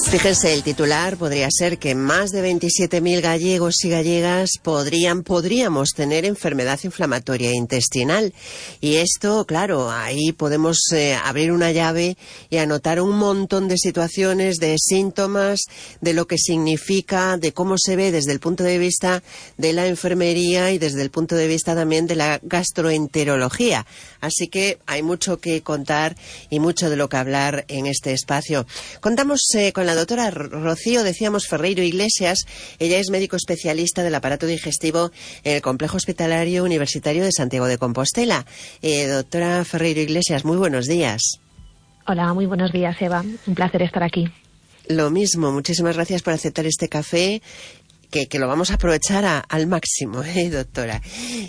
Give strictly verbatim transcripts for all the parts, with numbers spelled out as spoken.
Fíjense, el titular podría ser que más de veintisiete mil gallegos y gallegas podrían, podríamos tener enfermedad inflamatoria intestinal. Y esto, claro, ahí podemos eh, abrir una llave y anotar un montón de situaciones, de síntomas, de lo que significa, de cómo se ve desde el punto de vista de la enfermería y desde el punto de vista también de la gastroenterología. Así que hay mucho que contar y mucho de lo que hablar en este espacio. Contamos eh, con la doctora Rocío, decíamos, Ferreiro Iglesias. Ella es médico especialista del aparato digestivo en el Complejo Hospitalario Universitario de Santiago de Compostela. Eh, doctora Ferreiro Iglesias, muy buenos días. Hola, muy buenos días, Eva. Un placer estar aquí. Lo mismo, muchísimas gracias por aceptar este café. Que, que lo vamos a aprovechar a, al máximo, ¿eh, doctora?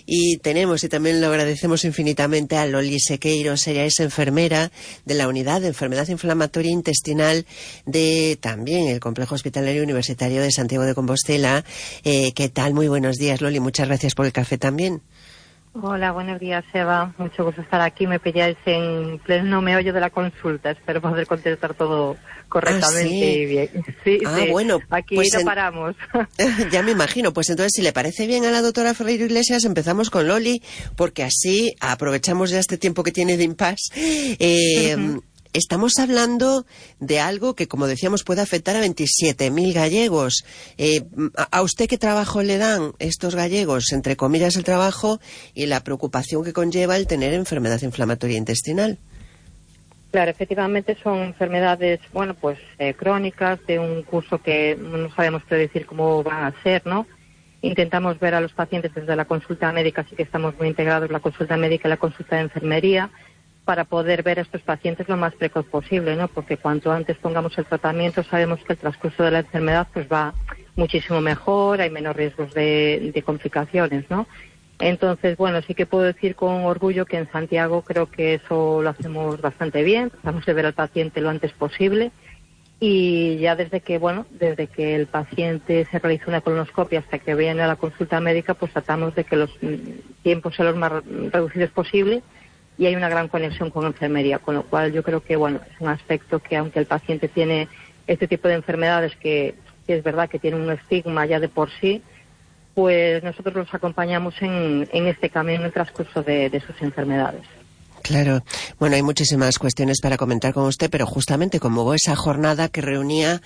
Y tenemos, y también lo agradecemos infinitamente, a Loli Sequeiros. Ella es enfermera de la Unidad de Enfermedad Inflamatoria Intestinal de también el Complejo Hospitalario Universitario de Santiago de Compostela. Eh, ¿Qué tal? Muy buenos días, Loli. Muchas gracias por el café también. Hola, buenos días, Eva. Mucho gusto estar aquí. Me pilláis en pleno meollo de la consulta. Espero poder contestar todo correctamente ¿Ah, sí? y bien. Sí, ah, sí. Bueno, aquí pues no en... paramos. Ya me imagino. Pues entonces, si le parece bien a la doctora Ferreiro Iglesias, empezamos con Loli, porque así aprovechamos ya este tiempo que tiene de impasse. Eh, uh-huh. Estamos hablando de algo que, como decíamos, puede afectar a veintisiete mil gallegos. Eh, ¿A usted qué trabajo le dan estos gallegos? Entre comillas, el trabajo y la preocupación que conlleva el tener enfermedad inflamatoria intestinal. Claro, efectivamente son enfermedades, bueno, pues eh, crónicas, de un curso que no sabemos predecir cómo van a ser, ¿no? Intentamos ver a los pacientes desde la consulta médica, así que estamos muy integrados la consulta médica y la consulta de enfermería, para poder ver a estos pacientes lo más precoz posible, ¿no? Porque cuanto antes pongamos el tratamiento, sabemos que el transcurso de la enfermedad pues va muchísimo mejor, hay menos riesgos de, de complicaciones, ¿no? Entonces, bueno, sí que puedo decir con orgullo que en Santiago creo que eso lo hacemos bastante bien, tratamos de ver al paciente lo antes posible y ya desde que, bueno, desde que el paciente se realiza una colonoscopia hasta que viene a la consulta médica, pues tratamos de que los tiempos sean los más reducidos posible. Y hay una gran conexión con enfermería, con lo cual yo creo que, bueno, es un aspecto que aunque el paciente tiene este tipo de enfermedades que, que es verdad que tiene un estigma ya de por sí, pues nosotros los acompañamos en, en este camino, en el transcurso de, de sus enfermedades. Claro. Bueno, hay muchísimas cuestiones para comentar con usted, pero justamente como hubo esa jornada que reunía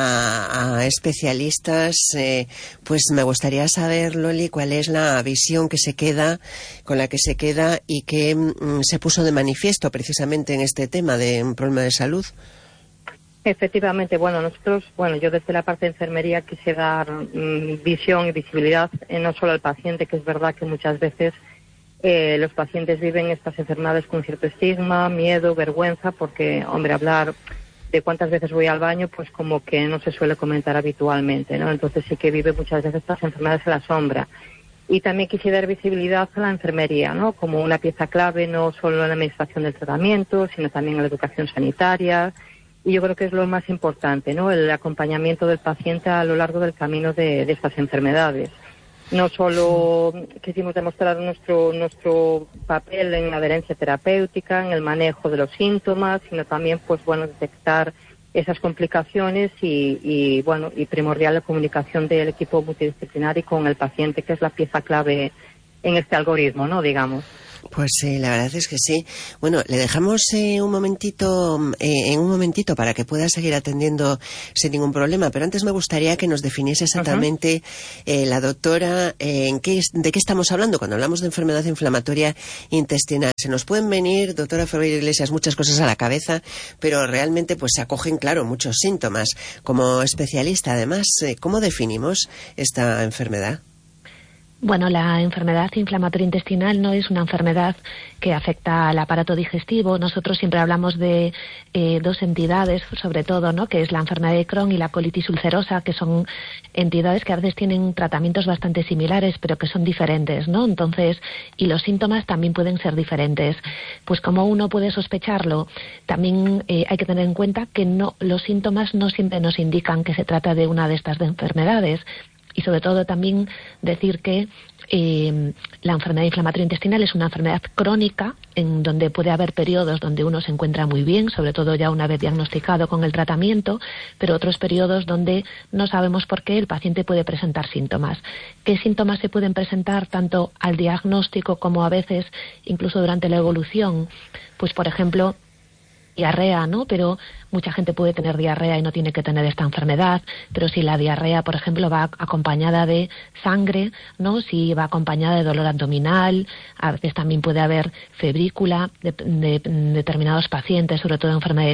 a, a especialistas, eh, pues me gustaría saber, Loli, cuál es la visión que se queda, con la que se queda y que mm, se puso de manifiesto precisamente en este tema de un problema de salud. Efectivamente, bueno, nosotros, bueno, yo desde la parte de enfermería quise dar mm, visión y visibilidad eh, no solo al paciente, que es verdad que muchas veces Eh, los pacientes viven estas enfermedades con cierto estigma, miedo, vergüenza, porque, hombre, hablar de cuántas veces voy al baño, pues como que no se suele comentar habitualmente, ¿no? Entonces sí que vive muchas veces estas enfermedades en la sombra. Y también quise dar visibilidad a la enfermería, ¿no? Como una pieza clave, no solo en la administración del tratamiento, sino también en la educación sanitaria. Y yo creo que es lo más importante, ¿no? El acompañamiento del paciente a lo largo del camino de, de estas enfermedades. No solo quisimos demostrar nuestro nuestro papel en la adherencia terapéutica, en el manejo de los síntomas, sino también, pues bueno, detectar esas complicaciones y, y bueno, y primordial la comunicación del equipo multidisciplinario con el paciente, que es la pieza clave en este algoritmo, ¿no? Digamos. Pues sí, la verdad es que sí. Bueno, le dejamos eh, un momentito, eh, en un momentito para que pueda seguir atendiendo sin ningún problema, pero antes me gustaría que nos definiese exactamente uh-huh. eh, la doctora eh, en qué, de qué estamos hablando cuando hablamos de enfermedad inflamatoria intestinal. Se nos pueden venir, doctora Ferreiro Iglesias, muchas cosas a la cabeza, pero realmente pues se acogen, claro, muchos síntomas. Como especialista, además, eh, ¿cómo definimos esta enfermedad? Bueno, la enfermedad inflamatoria intestinal no es una enfermedad que afecta al aparato digestivo. Nosotros siempre hablamos de eh, dos entidades, sobre todo, ¿no? Que es la enfermedad de Crohn y la colitis ulcerosa, que son entidades que a veces tienen tratamientos bastante similares, pero que son diferentes, ¿no? Entonces, y los síntomas también pueden ser diferentes. Pues como uno puede sospecharlo, también eh, hay que tener en cuenta que no, los síntomas no siempre nos indican que se trata de una de estas enfermedades. Y sobre todo también decir que eh, la enfermedad inflamatoria intestinal es una enfermedad crónica en donde puede haber periodos donde uno se encuentra muy bien, sobre todo ya una vez diagnosticado con el tratamiento, pero otros periodos donde no sabemos por qué el paciente puede presentar síntomas. ¿Qué síntomas se pueden presentar tanto al diagnóstico como a veces incluso durante la evolución? Pues, por ejemplo, diarrea, ¿no? Pero mucha gente puede tener diarrea y no tiene que tener esta enfermedad, pero si la diarrea, por ejemplo, va acompañada de sangre, ¿no? Si va acompañada de dolor abdominal, a veces también puede haber febrícula de, de, de determinados pacientes, sobre todo enfermedad de